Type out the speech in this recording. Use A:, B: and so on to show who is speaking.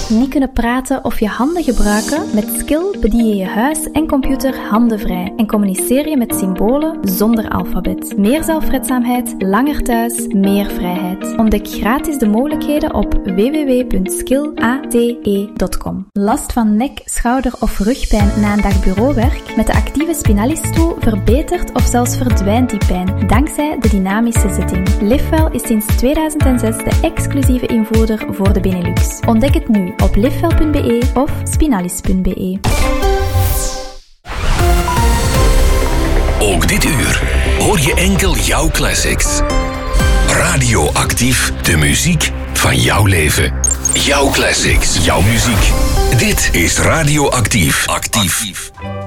A: niet kunnen praten of je handen gebruiken? Met Skill bedien je je huis en computer handenvrij en communiceer je met symbolen zonder alfabet. Meer zelfredzaamheid, langer thuis, meer vrijheid. Ontdek gratis de mogelijkheden op www.skillate.com. Last van nek, schouder of rugpijn na een dag bureauwerk? Met de actieve Spinalis-stoel verbetert of zelfs verdwijnt die pijn, dankzij de dynamische zitting. Livewell is sinds 2006 de exclusieve invoerder voor de Benelux. Ontdek het nu op livewell.be of spinalis.be.
B: Ook dit uur hoor je enkel jouw classics. Radioactief, de muziek van jouw leven. Jouw classics, jouw muziek. Dit is Radioactief. Actief.